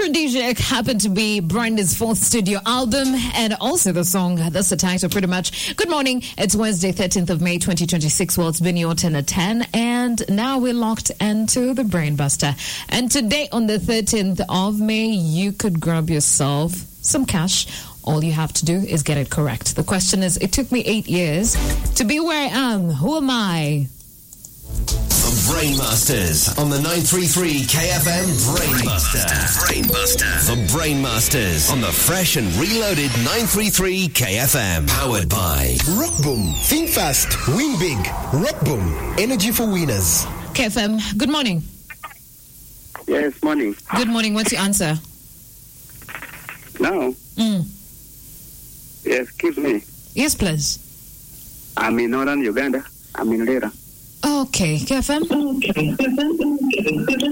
Aphrodisiac happened to be Brandy's fourth studio album and also the song. That's the title pretty much. Good morning. It's Wednesday, 13th of May, 2026. Well, it's been your 10 at 10. And now we're locked into the Brainbuster. And today on the 13th of May, you could grab yourself some cash. All you have to do is get it correct. The question is, it took me 8 years to be where I am. Who am I? The Brainmasters on the 933 KFM Brainbuster. The Brainmasters on the fresh and reloaded 933 KFM. Powered by Rockboom. Think fast. Win big. Rockboom. Energy for winners. KFM, good morning. Yes, morning. Good morning. What's your answer? No. Yes, excuse me. Yes, please. I'm in northern Uganda. I'm in Lera. Okay, KFM.